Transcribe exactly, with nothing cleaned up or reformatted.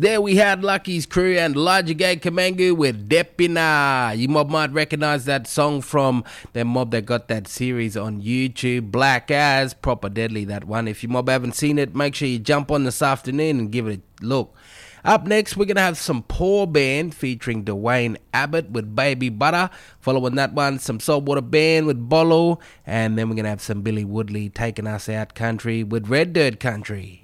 There we had Lucky's Crew and Elijah Gay Kamangu with Depina. You mob might recognize that song from the mob that got that series on YouTube, Black As, proper deadly that one. If you mob haven't seen it, make sure you jump on this afternoon and give it a look. Up next, we're going to have some Poor Band featuring Dwayne Abbott with Baby Butter. Following that one, some Saltwater Band with Bolo. And then we're going to have some Billy Woodley taking us out country with Red Dirt Country.